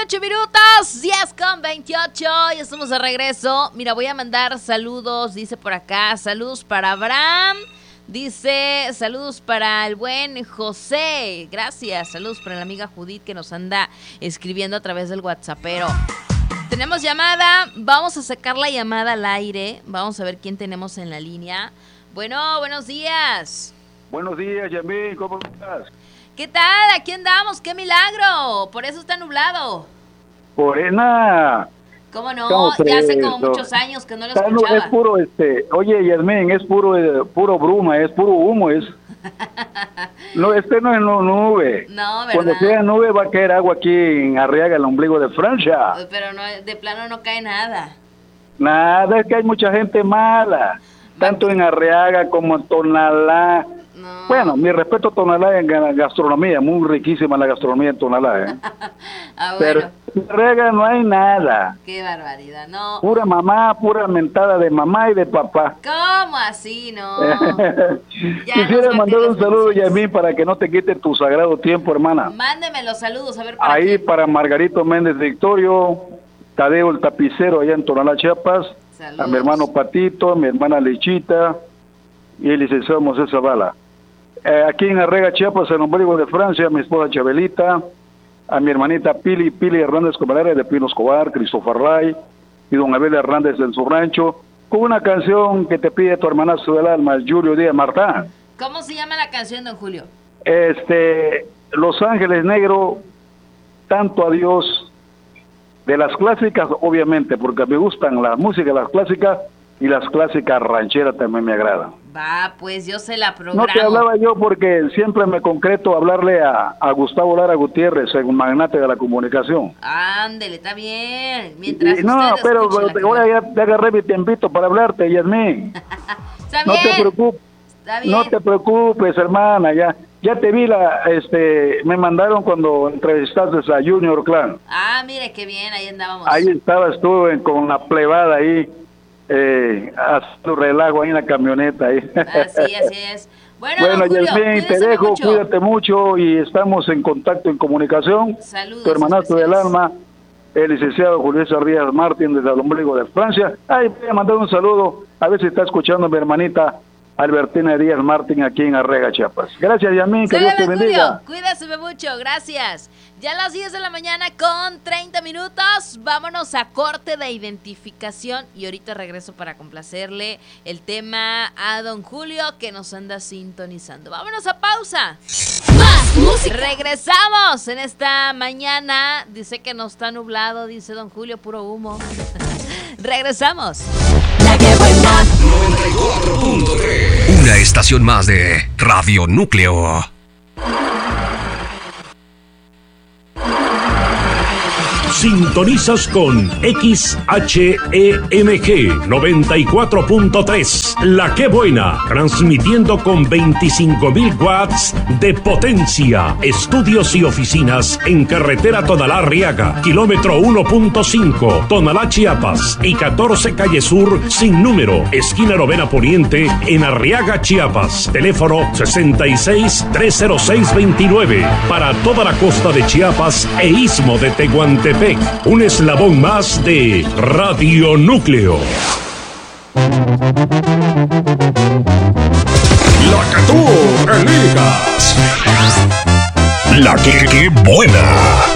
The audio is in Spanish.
8 minutos, 10:28, ya estamos de regreso. Mira, voy a mandar saludos, dice por acá, saludos para Abraham, dice saludos para el buen José, gracias, saludos para la amiga Judith que nos anda escribiendo a través del WhatsAppero. Tenemos llamada, vamos a sacar la llamada al aire, vamos a ver quién tenemos en la línea. Bueno, buenos días. Buenos días, Yamil, ¿cómo estás? ¿Qué tal? Aquí andamos, qué milagro, por eso está nublado. Morena. ¿Cómo no? Ya hace como muchos años que no lo escuchaba. Es puro, oye, Yasmín, es puro bruma, es puro humo, es. No, no es nube. No, ¿verdad? Cuando sea nube va a caer agua aquí en Arriaga, el ombligo de Francia. Pero no, de plano no cae nada. Nada, es que hay mucha gente mala, tanto en Arriaga como en Tonalá. No. Bueno, mi respeto a Tonalá en gastronomía, muy riquísima la gastronomía en Tonalá, Ah, bueno. Pero en Arriaga no hay nada. Qué barbaridad, no. Pura mamá, pura mentada de mamá y de papá. ¿Cómo así, no? Quisiera mandar un saludo, Yasmín, para que no te quite tu sagrado tiempo, hermana. Mándeme los saludos, a ver para Ahí quién. para Margarito Méndez Victorio, Tadeo el Tapicero allá en Tonalá, Chiapas, Saludos. a mi hermano Patito, a mi hermana Lechita y el licenciado Moisés Zavala. Aquí en Arriaga, Chiapas, en ombligo de Francia, a mi esposa Chabelita, a mi hermanita Pili Hernández Comalera de Pino Escobar, Christopher Ray y don Abel Hernández en su rancho, con una canción que te pide tu hermanazo del alma, Julio Díaz Martán. ¿Cómo se llama la canción, don Julio? Los Ángeles Negros, tanto a Dios, de las clásicas, obviamente, porque me gustan la música, las clásicas, y las clásicas rancheras también me agradan. Va, pues yo se la programo. No te hablaba yo porque siempre me concreto a hablarle a Gustavo Lara Gutiérrez, el magnate de la comunicación. Ándele, está bien. Mientras No, usted pero escuche la ahora ya te agarré mi tiempito para hablarte, Yasmín. Está No bien. te preocupes. Está bien. No te preocupes, hermana, ya te vi me mandaron cuando entrevistaste a Junior Clan. Ah, mire qué bien, ahí andábamos. Ahí estabas tú con la plebada ahí, haciendo relajo ahí en la camioneta ahí. Así es. Bueno, Bueno, don Julio, Yasmín, te cuídese dejo, mucho. cuídate mucho y estamos en contacto, en comunicación. Saludos Tu hermanazo del especiales. alma, el licenciado Julio César Díaz Martín desde el ombligo de Francia. Ay, voy a mandar un saludo, a ver si está escuchando mi hermanita Albertina Díaz Martín aquí en Arriaga, Chiapas. Gracias, Yasmín, que Dios te Julio, bendiga. cuídese mucho, gracias. Ya a las 10 de la mañana con 30 minutos, vámonos a corte de identificación y ahorita regreso para complacerle el tema a don Julio que nos anda sintonizando. Vámonos a pausa. Más música. Regresamos en esta mañana, dice que no está nublado, dice don Julio, puro humo. Regresamos. La que buena. 94.3. Una estación más de Radio Núcleo. Sintonizas con XHEMG 94.3, La Que Buena, transmitiendo con 25,000 watts de potencia. Estudios y oficinas en carretera Tonalá Arriaga, kilómetro 1.5, Tonalá Chiapas y 14 Calle Sur sin número, esquina Novena Poniente en Arriaga, Chiapas. Teléfono 66-306-29 para toda la costa de Chiapas e istmo de Tehuantepec. Un eslabón más de Radio Núcleo. La que tú elijas. La que buena.